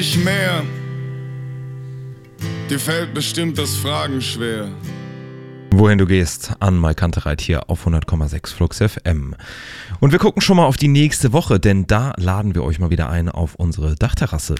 nicht mehr. Dir fällt bestimmt das Fragen schwer. Wohin du gehst, an Mike Kantereit hier auf 100,6 Flux FM. Und wir gucken schon mal auf die nächste Woche, denn da laden wir euch mal wieder ein auf unsere Dachterrasse.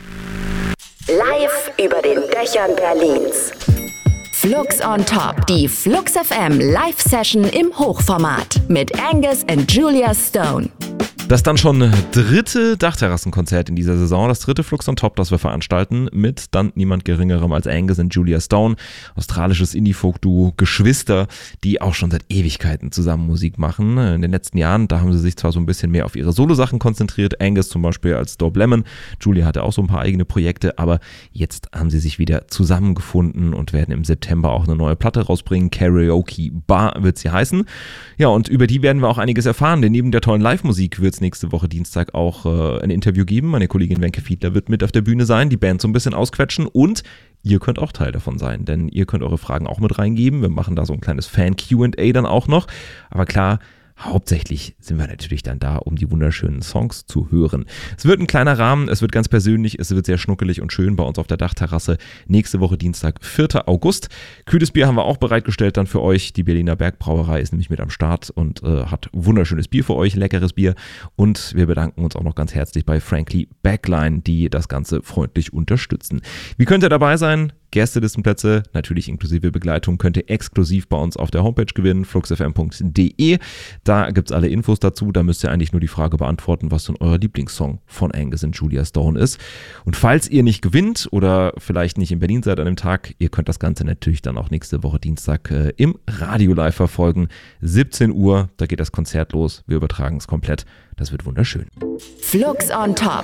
Live über den Dächern Berlins. Flux on Top, die Flux FM Live-Session im Hochformat mit Angus and Julia Stone. Das ist dann schon dritte Dachterrassenkonzert in dieser Saison, das dritte Flux on Top, das wir veranstalten, mit dann niemand Geringerem als Angus und Julia Stone, australisches Indie-Folk-Duo, Geschwister, die auch schon seit Ewigkeiten zusammen Musik machen. In den letzten Jahren, da haben sie sich zwar so ein bisschen mehr auf ihre Solo-Sachen konzentriert, Angus zum Beispiel als Dope Lemon, Julia hatte auch so ein paar eigene Projekte, aber jetzt haben sie sich wieder zusammengefunden und werden im September auch eine neue Platte rausbringen, Karaoke Bar wird sie heißen. Ja, und über die werden wir auch einiges erfahren, denn neben der tollen Live-Musik wird nächste Woche Dienstag auch ein Interview geben. Meine Kollegin Wenke Fiedler wird mit auf der Bühne sein, die Band so ein bisschen ausquetschen und ihr könnt auch Teil davon sein, denn ihr könnt eure Fragen auch mit reingeben. Wir machen da so ein kleines Fan-Q&A dann auch noch. Aber klar, hauptsächlich sind wir natürlich dann da, um die wunderschönen Songs zu hören. Es wird ein kleiner Rahmen, es wird ganz persönlich, es wird sehr schnuckelig und schön bei uns auf der Dachterrasse. Nächste Woche Dienstag, 4. August. Kühles Bier haben wir auch bereitgestellt dann für euch. Die Berliner Bergbrauerei ist nämlich mit am Start und hat wunderschönes Bier für euch, leckeres Bier. Und wir bedanken uns auch noch ganz herzlich bei Frankly Backline, die das Ganze freundlich unterstützen. Wie könnt ihr dabei sein? Gästelistenplätze, natürlich inklusive Begleitung, könnt ihr exklusiv bei uns auf der Homepage gewinnen, fluxfm.de. Da gibt es alle Infos dazu. Da müsst ihr eigentlich nur die Frage beantworten, was denn euer Lieblingssong von Angus und Julia Stone ist. Und falls ihr nicht gewinnt oder vielleicht nicht in Berlin seid an dem Tag, ihr könnt das Ganze natürlich dann auch nächste Woche Dienstag im Radio live verfolgen. 17 Uhr, da geht das Konzert los. Wir übertragen es komplett. Das wird wunderschön. Flux on Top.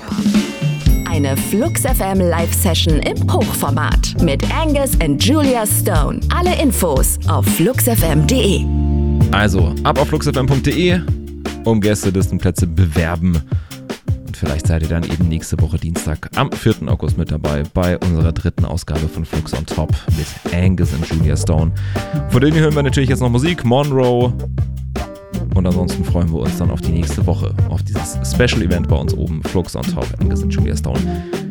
Eine Flux FM Live-Session im Hochformat mit Angus and Julia Stone. Alle Infos auf fluxfm.de. Also, ab auf fluxfm.de, um Gästelistenplätze bewerben. Und vielleicht seid ihr dann eben nächste Woche Dienstag am 4. August mit dabei bei unserer dritten Ausgabe von Flux on Top mit Angus und Julia Stone. Von denen hören wir natürlich jetzt noch Musik, Monroe. Und ansonsten freuen wir uns dann auf die nächste Woche, auf dieses Special Event bei uns oben, Flux on Top, Angus und Julia Stone.